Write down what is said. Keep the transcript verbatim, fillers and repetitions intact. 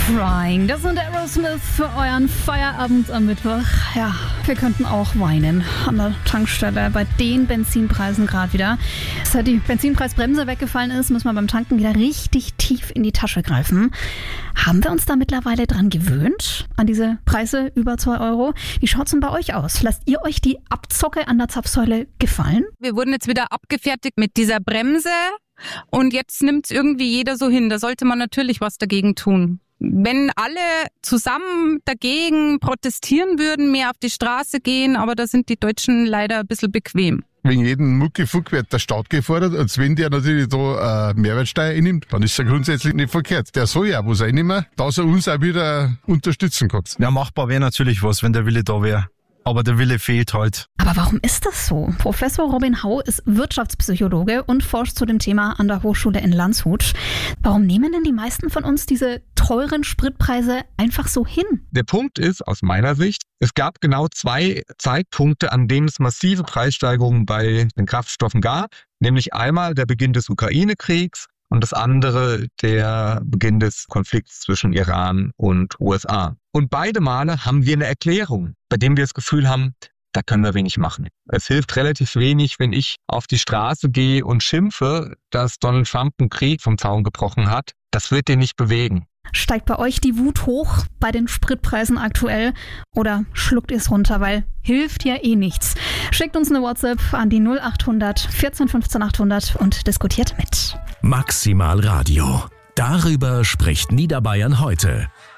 Crying. Das sind Aerosmith für euren Feierabend am Mittwoch. Ja, wir könnten auch weinen an der Tankstelle bei den Benzinpreisen gerade wieder. Seit die Benzinpreisbremse weggefallen ist, müssen wir beim Tanken wieder richtig tief in die Tasche greifen. Haben wir uns da mittlerweile dran gewöhnt, an diese Preise über zwei Euro? Wie schaut's denn bei euch aus? Lasst ihr euch die Abzocke an der Zapfsäule gefallen? Wir wurden jetzt wieder abgefertigt mit dieser Bremse und jetzt nimmt's irgendwie jeder so hin. Da sollte man natürlich was dagegen tun. Wenn alle zusammen dagegen protestieren würden, mehr auf die Straße gehen, aber da sind die Deutschen leider ein bisschen bequem. Wegen jedem Muckifuck wird der Staat gefordert, und wenn der natürlich da äh, Mehrwertsteuer einnimmt, dann ist er grundsätzlich nicht verkehrt. Der soll ja was einnehmen, dass er uns auch wieder unterstützen kann. Ja, machbar wäre natürlich was, wenn der Wille da wäre. Aber der Wille fehlt halt. Aber warum ist das so? Professor Robin Hau ist Wirtschaftspsychologe und forscht zu dem Thema an der Hochschule in Landshut. Warum nehmen denn die meisten von uns diese teuren Spritpreise einfach so hin? Der Punkt ist, aus meiner Sicht, es gab genau zwei Zeitpunkte, an denen es massive Preissteigerungen bei den Kraftstoffen gab. Nämlich einmal der Beginn des Ukraine-Kriegs und das andere der Beginn des Konflikts zwischen Iran und U S A. Und beide Male haben wir eine Erklärung, bei dem wir das Gefühl haben, da können wir wenig machen. Es hilft relativ wenig, wenn ich auf die Straße gehe und schimpfe, dass Donald Trump einen Krieg vom Zaun gebrochen hat. Das wird den nicht bewegen. Steigt bei euch die Wut hoch bei den Spritpreisen aktuell oder schluckt ihr es runter, weil hilft ja eh nichts? Schickt uns eine WhatsApp an die null acht hundert vierzehn fünfzehn achthundert und diskutiert mit. Maximal Radio. Darüber spricht Niederbayern heute.